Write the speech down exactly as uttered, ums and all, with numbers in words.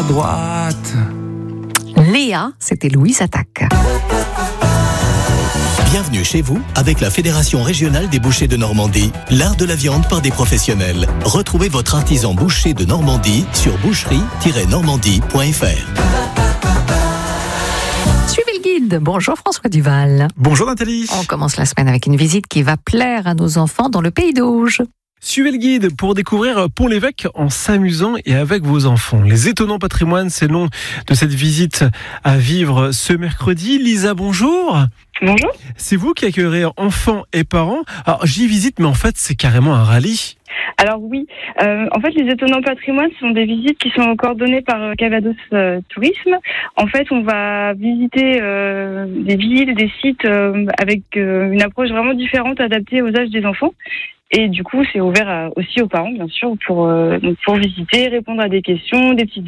droite. Léa, c'était Louise Attaque. Bienvenue chez vous avec la Fédération régionale des bouchers de Normandie, l'art de la viande par des professionnels. Retrouvez votre artisan boucher de Normandie sur boucherie tiret normandie point f r. Suivez le guide. Bonjour François Duval. Bonjour Nathalie. On commence la semaine avec une visite qui va plaire à nos enfants dans le Pays d'Auge. Suivez le guide pour découvrir Pont-l'Évêque en s'amusant et avec vos enfants. Les étonnants patrimoines, c'est le nom de cette visite à vivre ce mercredi. Lisa, bonjour. Bonjour. C'est vous qui accueillerez enfants et parents. Alors j'y visite, mais en fait c'est carrément un rallye. Alors oui, euh, en fait les étonnants patrimoines sont des visites qui sont coordonnées par euh, Cavados euh, Tourisme. En fait on va visiter euh, des villes, des sites euh, avec euh, une approche vraiment différente adaptée aux âges des enfants. Et du coup c'est ouvert à, aussi aux parents bien sûr pour, euh, donc pour visiter, répondre à des questions, des petites